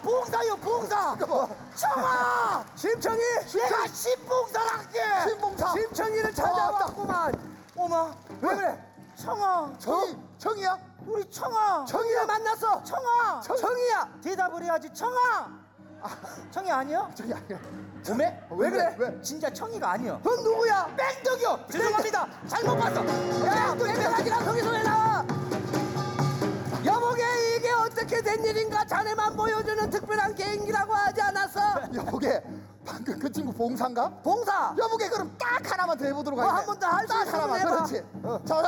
봉사요 봉사. 청아. 심청이. 내가 신봉사랄게. 신봉사. 심청이를 찾아왔구만. 어머 왜 그래? 청아. 청이야? 우리 청아. 청이야 만났어. 청아. 청이야. 대답을 해야지. 청아. 청이 아니야? 청이 아니야. 봄에? 왜 그래? 왜? 진짜 청이가 아니야. 넌 누구야? 뺑덕이요. 죄송합니다. 잘못 봤어. 야, 뺑덕이랑 거기서 왜 나와? 여보게 이게 어떻게 된 일인가? 자네만 보여주는 특별한 개인기라고 하지 않았어? 여보게 방금 그 친구 봉사인가? 봉사. 여보게 그럼 딱 하나만 더 해보도록 뭐 하겠네. 한 번 더 할 수 딱 있으면 하나만. 해봐. 그렇지. 자